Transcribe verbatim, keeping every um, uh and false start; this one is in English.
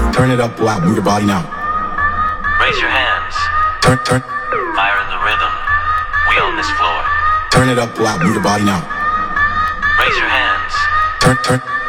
Turn it up loud, move your body now. Raise your hands. Turn, turn. Fire in the rhythm. We own this floor. Turn it up loud, move your body now. Raise your hands. Turn, turn.